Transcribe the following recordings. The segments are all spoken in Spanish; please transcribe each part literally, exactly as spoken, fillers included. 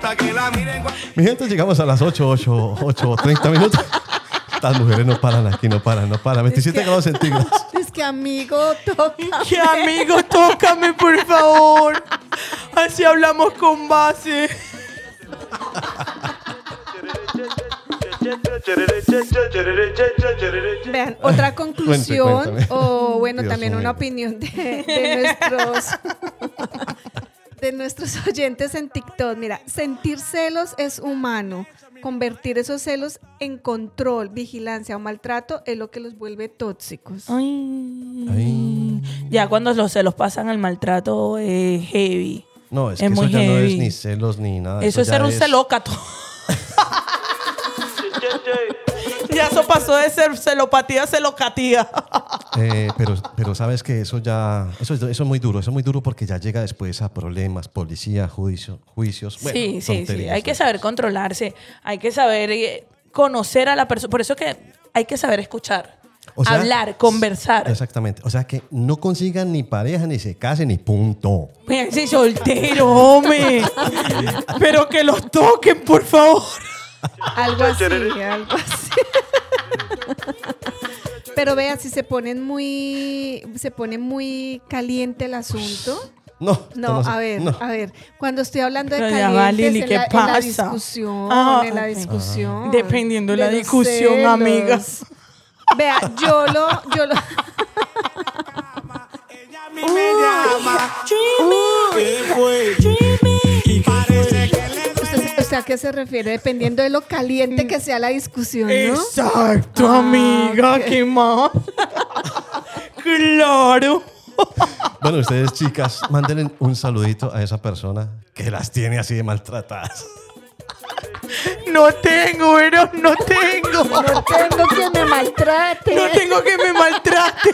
Mi gente, llegamos a las ocho, ocho, ocho, treinta minutos. Estas mujeres no paran aquí, no paran, no paran. veintisiete grados centígrados. Es que amigo, tócame. Que amigo, tócame, por favor. Así hablamos con base. Vean, otra conclusión Cuente, cuéntame. o bueno, Dios también mío. una opinión de, de nuestros de nuestros oyentes en TikTok. Mira, sentir celos es humano. Convertir esos celos en control, vigilancia o maltrato es lo que los vuelve tóxicos. Ay. Ay. Ya cuando los celos pasan al maltrato es heavy. No, es, Es que muy eso ya no heavy. es ni celos ni nada. Eso es ya ser un celócato. Ya eso pasó de ser celopatía a celocatía. Eh, pero, pero sabes que eso ya, eso, es- eso es muy duro, eso es muy duro porque ya llega después a problemas, policía, juicio, juicios. Bueno, Sí, sí, sí. tonterías, Hay que ¿no? saber controlarse. Hay que saber eh, conocer a la persona. Por eso que hay que saber escuchar. O sea, hablar, conversar. Exactamente. O sea que no consigan ni pareja, ni se casen, ni punto. Ese soltero, hombre. Pero que los toquen, por favor. Algo así, algo así. Pero vea, si se ponen muy, se pone muy caliente el asunto. No, No, no, a ver, no. a ver. Cuando estoy hablando de Pero ya calientes, va, Lili, en, ¿qué la, en pasa? la discusión, Ah, en la ok. discusión. Dependiendo de la los discusión, celos. amigas. Vea, yo lo, yo lo. ¿Usted, usted a qué se refiere? Dependiendo de lo caliente que sea la discusión, ¿no? Exacto, Ah, amiga. ok. ¿Qué más? Claro. Bueno, ustedes chicas, mándenle un saludito a esa persona que las tiene así de maltratadas. No tengo, pero no tengo. No tengo que me maltrate. No tengo que me maltrate.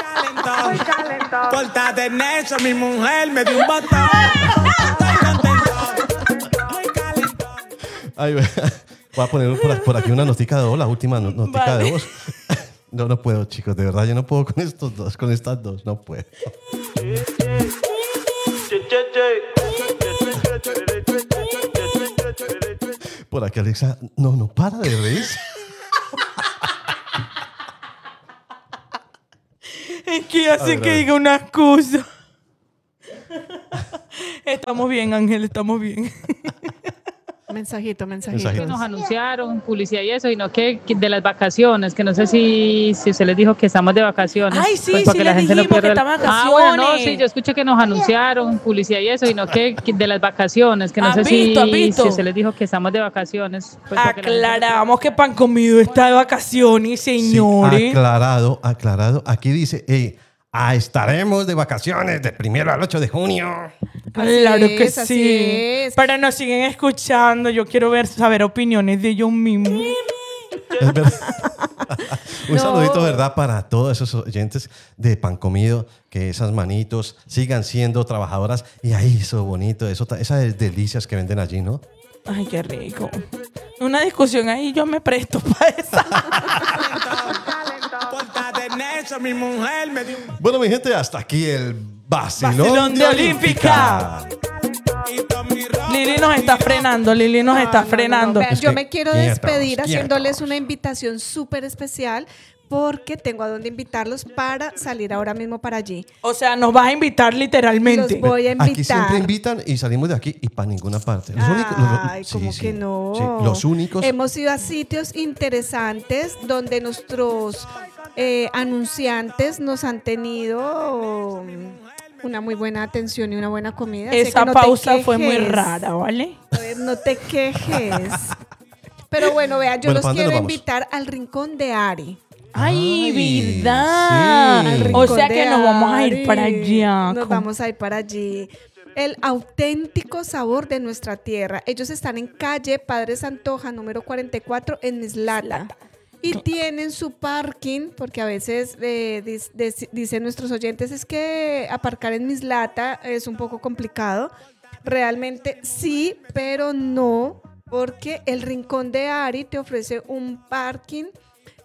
Pórtate en eso, mi mujer me dio un botón. Estoy contento. Muy calentón. Ay, ve, voy a poner por, por aquí una notica de voz, la última no- notica Vale. de voz. No, no puedo, chicos, de verdad, yo no puedo con estos dos, con estas dos, no puedo. Por aquí Alexa, no, no para de reírse. Es que hace ver, que a ver. diga una excusa. Estamos bien, Ángel, estamos bien. Mensajito, mensajito. Mensajito. Que nos anunciaron publicidad y eso, sino que, que de las vacaciones, que no sé si, si se les dijo que estamos de vacaciones. Ay, sí, pues, sí para que la les gente no dijimos que pierda el- estaban de Ah, bueno, no, vacaciones. sí, yo escuché que nos anunciaron publicidad y eso, sino que, que de las vacaciones, que no ¿Has sé visto, has si, visto? si se les dijo que estamos de vacaciones. pues, para que la gente no pierda- Aclaramos que Pan Comido está de vacaciones, Sí, señores. aclarado, aclarado. Aquí dice, eh, ah, estaremos de vacaciones del primero al ocho de junio. Claro Así que es, así sí. es. Pero nos siguen escuchando. Yo quiero ver, saber opiniones de ellos mismos. Es verdad. Un No. saludito, ¿verdad? Para todos esos oyentes de Pan Comido, que esas manitos sigan siendo trabajadoras. Y ahí, eso bonito, eso, ta- esas delicias que venden allí, ¿no? Ay, qué rico. Una discusión ahí, yo me presto para esa. Pórtate en eso, mi mujer me dio un Bueno, mi gente, hasta aquí el vacilón, Vacilón de Olímpica. botito, mi ropa. Lili nos está frenando, Lili nos está frenando. Vean, Es yo que me quiero quietos, despedir quietos. haciéndoles una invitación súper especial porque tengo a dónde invitarlos para salir ahora mismo para allí. O sea, nos vas a invitar literalmente. Los voy a Aquí invitar. siempre invitan y salimos de aquí y para ninguna parte. Los únicos, los- los- Ay, sí, como sí, que no. sí, los únicos. Hemos ido a sitios interesantes donde nuestros eh, anunciantes nos han tenido una muy buena atención y una buena comida. Así Esa que no te pausa fue muy quejes. rara, ¿vale? A ver, no te quejes. Pero bueno, vea, yo Bueno, los ¿para dónde quiero nos vamos? invitar al Rincón de Ari. Ay, Ay, verdad. sí. Al O Rincón sea de que nos vamos a ir Ari. para allá. Nos vamos a ir para allí. El auténtico sabor de nuestra tierra. Ellos están en calle Padre Santoja, número cuarenta y cuatro, en Mislata. Y tienen su parking, porque a veces eh, dis- dis- dicen nuestros oyentes, es que aparcar en Mislata es un poco complicado. Realmente sí, pero no, porque el Rincón de Ari te ofrece un parking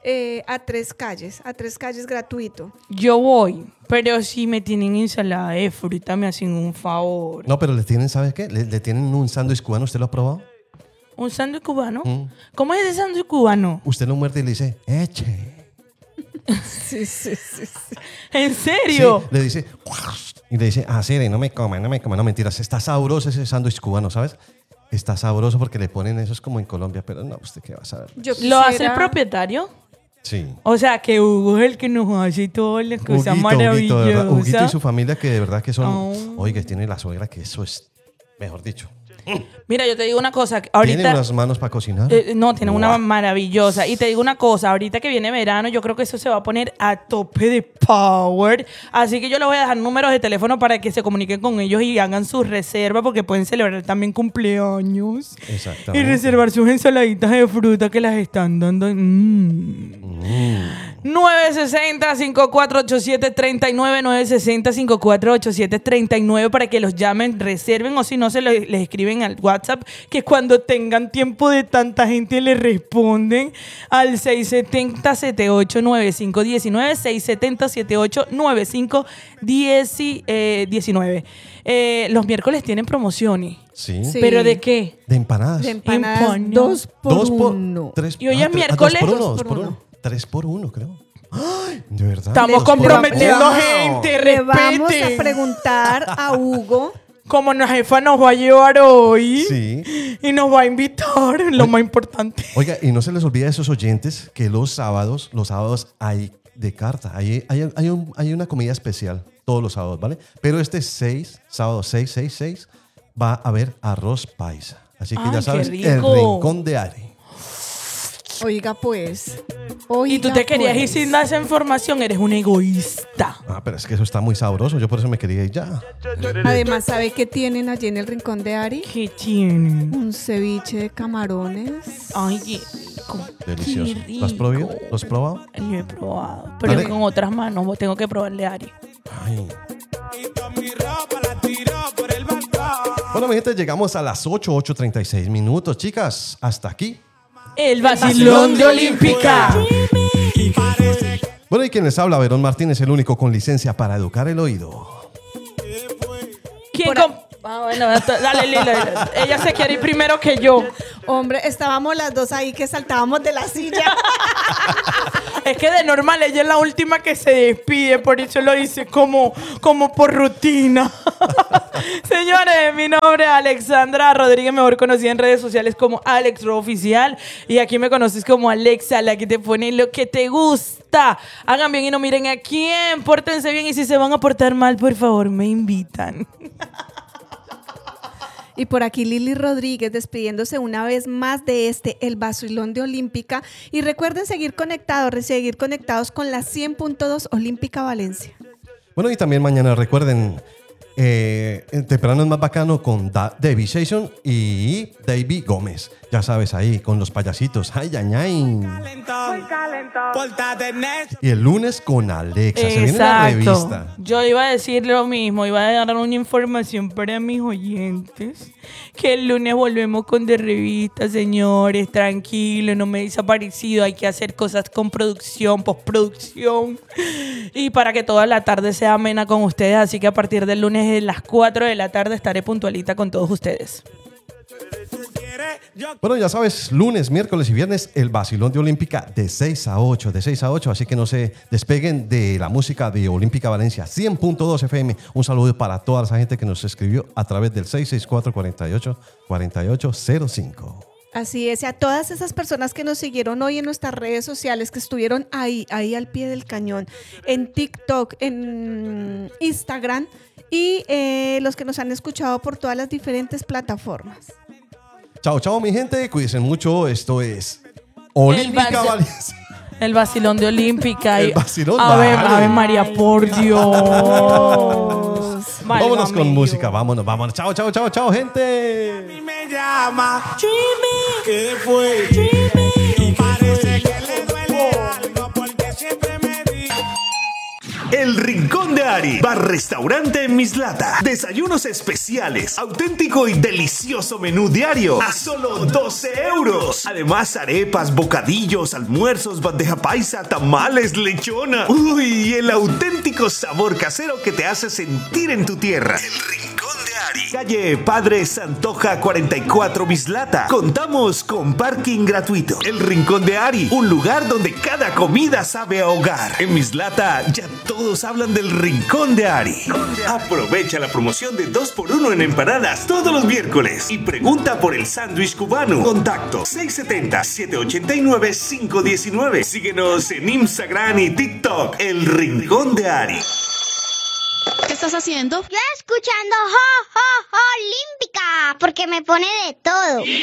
eh, a tres calles, a tres calles gratuito. Yo voy, pero si me tienen ensalada de fruta, me hacen un favor. No, pero le tienen, ¿sabes qué? Le, le tienen un sándwich cubano, ¿usted lo ha probado? ¿Un sándwich cubano? Mm. ¿Cómo es ese sándwich cubano? Usted lo muerde y le dice, eche. Sí, sí, sí, sí. ¿En serio? Sí, le dice, y le dice, ah, sí, no me coma, no me coma. No, mentiras, está sabroso ese sándwich cubano, ¿sabes? Está sabroso porque le ponen eso, es como en Colombia, pero no, ¿usted qué va a saber? Yo ¿Lo hace el quisiera- propietario? Sí. O sea, que Hugo es el que nos hace todas las cosas Huguito, Huguito, de verdad, maravillosas. Huguito y su familia que de verdad que son... Oh. Oiga, tiene la suegra que eso es, mejor dicho. Mira, yo te digo una cosa. Tiene Ahorita, unas manos para cocinar. eh, no, tiene una Guau. maravillosa. Y te digo una cosa, ahorita que viene verano, yo creo que eso se va a poner a tope de power. Así que yo les voy a dejar números de teléfono para que se comuniquen con ellos y hagan sus reservas porque pueden celebrar también cumpleaños. Exactamente. Y reservar sus ensaladitas de fruta que las están dando. Mm. nueve seis cero, cinco cuatro ocho siete, tres nueve, nueve seis cero, cinco cuatro ocho siete, tres nueve para que los llamen, reserven o si no se lo- les escriben al WhatsApp que cuando tengan tiempo de tanta gente les responden al seis siete cero, siete ocho nueve cinco uno nueve, seis siete cero, siete ocho nueve cinco uno nueve. Eh, los miércoles tienen promociones. Sí. Sí. ¿Pero de qué? De empanadas. De empanadas, Empanadas. dos por dos por uno. tres. Y hoy es tres- miércoles. Dos por uno, Dos dos por por uno. uno. Tres por uno, creo. Ay, de verdad. Estamos Le- comprometiendo le- gente, Le vamos respeten. a preguntar a Hugo. Como la jefa nos va a llevar hoy Sí. y nos va a invitar, lo más importante. Oiga, y no se les olvide a esos oyentes que los sábados, los sábados hay de carta. Hay, hay, hay, un- hay una comida especial todos los sábados, ¿vale? Pero este seis, sábado seis, seis, seis, va a haber arroz paisa. Así que Ay, ya qué sabes, el rico. rincón de Ari. Oiga, pues. Oiga, Y tú te querías ir pues. sin dar esa información, eres un egoísta. Ah, pero es que eso está muy sabroso. Yo por eso me quería ir ya. Además, ¿sabe qué tienen allí en el rincón de Ari? ¿Qué tienen? Un ceviche de camarones. Ay, qué rico. Delicioso. Qué ¿Lo has probado? rico. ¿Lo has probado? Lo he probado, pero Dale. con otras manos. Vos tengo que probarle a Ari. Ay. Y toda mi ropa la tiró por el balcón. Bueno, mi gente, llegamos a las ocho, ocho treinta y seis minutos. Chicas, hasta aquí. El vacilón de Olímpica. Y parece que Bueno, y quien les habla, Verón Martínez, el único con licencia para educar el oído. ¿Quién Por com- Ah, bueno, dale, Lila. Ella se quiere ir primero que yo. Hombre, estábamos las dos ahí que saltábamos de la silla. Es que de normal ella es la última que se despide, por eso lo dice como, como por rutina. Señores, mi nombre es Alexandra Rodríguez, mejor conocida en redes sociales como Alex Ro Oficial. Y aquí me conoces como Alexa, la que te pone lo que te gusta. Hagan bien y no miren a quién. Pórtense bien y si se van a portar mal, por favor, me invitan. Y por aquí Lili Rodríguez despidiéndose una vez más de este El Vacilón de Olímpica. Y recuerden seguir conectados, seguir conectados con la cien punto dos Olímpica Valencia. Bueno, y también mañana recuerden, eh, temprano es más bacano con Da- David Jason y David Gómez. Ya sabes, ahí con los payasitos. Ay, ay, ay. calentón. Pórtate necio. Y el lunes con Alexa. Se viene la revista. Yo iba a decir lo mismo, iba a dar una información para mis oyentes. Que el lunes volvemos con de revista, señores. Tranquilo, no me he desaparecido. Hay que hacer cosas con producción, postproducción. Y para que toda la tarde sea amena con ustedes. Así que a partir del lunes de las cuatro de la tarde estaré puntualita con todos ustedes. Bueno, ya sabes, lunes, miércoles y viernes, el Vacilón de Olímpica de seis a ocho, de seis a ocho, así que no se despeguen de la música de Olímpica Valencia, cien punto dos F M. Un saludo para toda esa gente que nos escribió a través del seis seis cuatro, cuatro ocho, cuatro ocho cero cinco. Así es, y a todas esas personas que nos siguieron hoy en nuestras redes sociales, que estuvieron ahí, ahí al pie del cañón, en TikTok, en Instagram y eh, los que nos han escuchado por todas las diferentes plataformas. Chao, chao, mi gente, cuídense mucho. Esto es Olímpica vaci- Valencia. El vacilón de Olímpica. El y- vacilón, Ave, vale. Ave María, por Dios. Válgame Vámonos con Dios. música, vámonos, vámonos. Chao, chao, chao, chao, gente. A mí me llama. ¿Qué fue? Y parece que le duele algo porque siempre me dice. El Rincón de Ari, bar-restaurante en Mislata. Desayunos especiales, auténtico y delicioso menú diario a solo doce euros. Además, arepas, bocadillos, almuerzos, bandeja paisa, tamales, lechona. Uy, el auténtico sabor casero que te hace sentir en tu tierra. El Rincón de Ari. Calle Padre Santoja cuarenta y cuatro, Mislata. Contamos con parking gratuito. El Rincón de Ari, un lugar donde cada comida sabe a hogar. En Mislata ya todos hablan del Rincón de Ari. Aprovecha la promoción de dos por uno en empanadas todos los miércoles y pregunta por el sándwich cubano. Contacto seis siete cero, siete ocho nueve, cinco uno nueve. Síguenos en Instagram y TikTok. El Rincón de Ari. ¿Qué estás haciendo? Yo escuchando Jo, Jo, Jo Olímpica, porque me pone de todo.